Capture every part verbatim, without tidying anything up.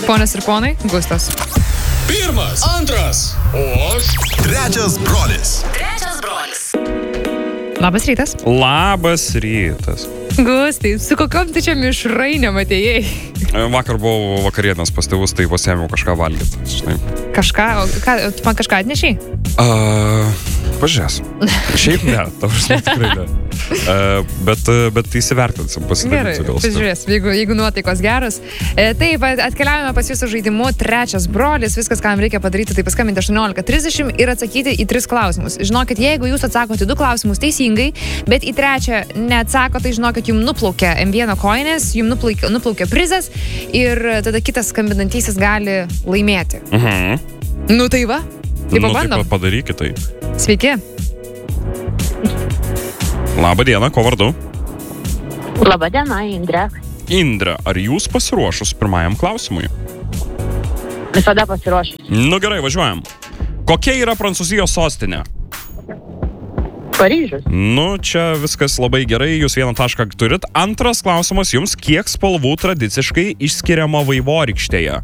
Ponas ir ponai, Gustas. Pirmas, antras, o aš trečias brolis. Trečias brolis. Labas rytas. Labas rytas. Gustai, su kokiom tai čia mišrainėm atėjai? Vakar buvau vakarienės pas tėvus, tai pasėmiau kažką valgyti. Štai. Kažką? O ką, tu man kažką atnešiai? Uh, Pažiūrės. Šiaip ne, tavars tikrai ne. Uh, bet, bet įsivertinsim, pasidarysiu gal. Gerai, pažiūrės, jeigu, jeigu nuotaikos geros. E, taip, atkeliavome pas jūsų žaidimu Trečias brolis. Viskas, ką jam reikia padaryti, tai paskambinti aštuoniolika trisdešimt ir atsakyti į tris klausimus. Žinokit, jeigu jūs atsakote du klausimus teisingai, bet į trečią neatsako, tai žinokit, jums nuplaukia M vienas koinės, jums nuplaukia, nuplaukia prizas ir tada kitas skambinantysis gali laimėti. Mhm. Nu tai va, tai nu, pabandom. Tai padarykit tai. Sveiki. Labą dieną, ko vardu? Labą dieną, Indrė. Indrė, ar jūs pasiruošus pirmajam klausimui? Visada pasiruošęs. Nu gerai, važiuojam. Kokia yra Prancūzijos sostinė? Paryžius. Nu, čia viskas labai gerai, jūs vieną tašką turit. Antras klausimas jums, kiek spalvų tradiciškai išskiriama vaivorykštėje?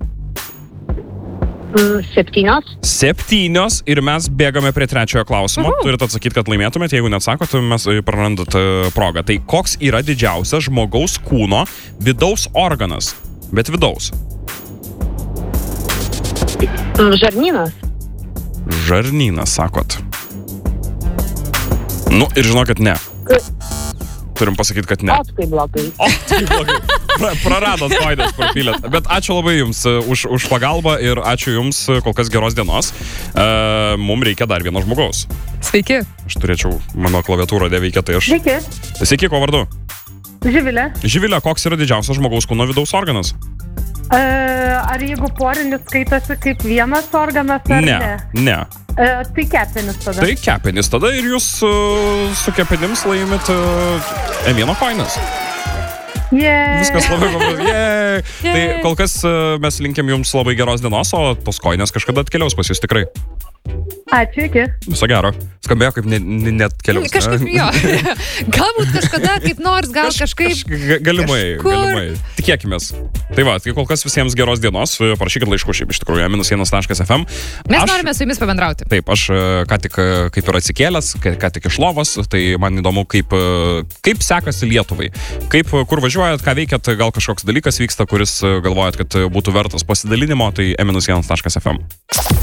Mm, septynios. Septynios ir mes bėgame prie trečiojo klausimo. Uhu. Turit atsakyti, kad laimėtumėte, jeigu neatsakote, mes prarandat uh, progą. Tai koks yra didžiausias žmogaus kūno vidaus organas? Bet vidaus. Mm, žarnynas. Žarnynas, sakot. Nu, ir žinokit, ne. Turim pasakyti, kad ne. O, tai blogai. O, tai blogai. Pra, praradot koinės parpylėt. Bet ačiū labai jums už, už pagalbą ir ačiū jums kol kas geros dienos. Uh, mums reikia dar vieno žmogaus. Sveiki. Aš turėčiau, mano klaviatūra neveikia, tai aš... Sveiki, Sveiki, ko vardu? Živilė. Živilė, koks yra didžiausias žmogaus kūno vidaus organas? E, ar jeigu porinis skaitosi kaip vienas organas, ar ne? Ne, ne. E, tai kepenis tada. Tai kepenis tada ir jūs uh, su kepenims laimit uh, M vienas koinės. Yeah. Viskas labai paprastai. Yeah. Tai kol kas uh, mes linkim jums labai geros dienos, o tos koinės kažkada atkeliaus pas jūs tikrai. Ačiū, iki. Viso gero. Skambėjo kaip ne, ne, net keliaus. Kažkaip jo. Galbūt kažkada kaip nors, gal Kaž, kažkaip... Kaž, galimai, kažkur. galimai. Tikėkimės. Tai va, tai kol kas visiems geros dienos. Parašykit laiškų šiaip iš tikrųjų. minus vienas taškas ef em. Mes Aš- norime su jumis pabendrauti. Taip, aš e, ką tik e, kaip ir atsikėlęs, ką, ką tik iš lovos, tai man įdomu, kaip, e, kaip sekasi Lietuvai. Kaip, e, kur važiuojat, ką veikiat, gal kažkoks dalykas vyksta, kuris e, galvojat, kad e, būtų vertas pasidalinimo, tai minus vienas taškas ef em.